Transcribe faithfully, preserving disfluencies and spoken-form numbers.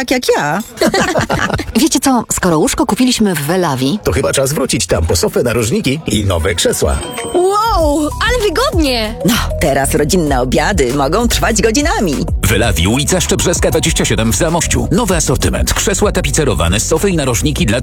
tak jak ja. Wiecie co, skoro łóżko kupiliśmy w Welawi, To chyba czas wrócić tam po sofę, narożniki i nowe krzesła. Wow, ale wygodnie! No, teraz rodzinne obiady mogą trwać godzinami. Wylawi, ulica Szczebrzeska dwadzieścia siedem w Zamościu. Nowy asortyment. Krzesła tapicerowane, sofy i narożniki dla